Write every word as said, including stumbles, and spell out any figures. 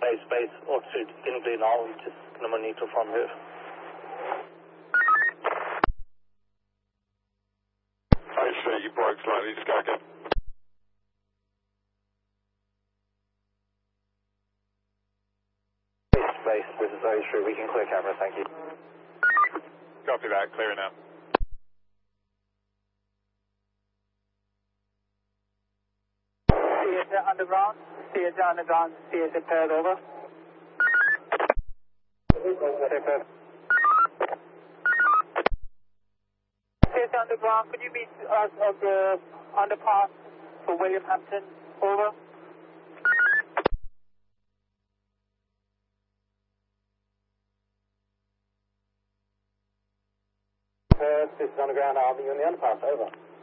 Base, base, altitude Ingley now, just gonna monitor from here. I see you broke slightly, just go again. Base, base, this is O three, we can clear camera, thank you. Copy that, clear now. Theatre underground, theatre underground, theatre paired over. Theatre underground, could you meet us at the underpass for William Hampton? Over. Uh, this is underground, I'll be on the underpass, over.